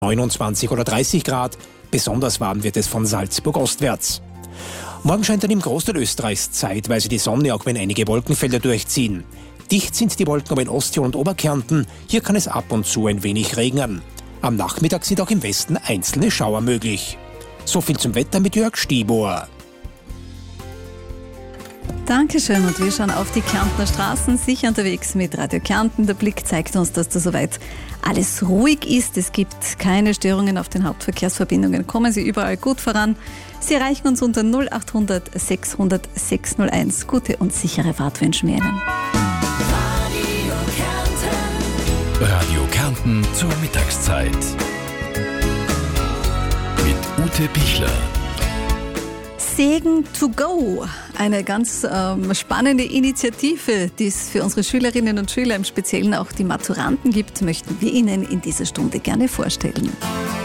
29 oder 30 Grad. Besonders warm wird es von Salzburg ostwärts. Morgen scheint dann im Großteil Österreichs zeitweise die Sonne, auch wenn einige Wolkenfelder durchziehen. Dicht sind die Wolken aber in Osttirol und Oberkärnten. Hier kann es ab und zu ein wenig regnen. Am Nachmittag sind auch im Westen einzelne Schauer möglich. So viel zum Wetter mit Jörg Stibor. Dankeschön, und wir schauen auf die Kärntner Straßen, sicher unterwegs mit Radio Kärnten. Der Blick zeigt uns, dass da soweit alles ruhig ist. Es gibt keine Störungen auf den Hauptverkehrsverbindungen. Kommen Sie überall gut voran. Sie erreichen uns unter 0800 600 601. Gute und sichere Fahrt wünschen wir Ihnen. Radio Kärnten zur Mittagszeit. Mit Ute Pichler. Segen to go, eine ganz spannende Initiative, die es für unsere Schülerinnen und Schüler, im Speziellen auch die Maturanten gibt, möchten wir Ihnen in dieser Stunde gerne vorstellen.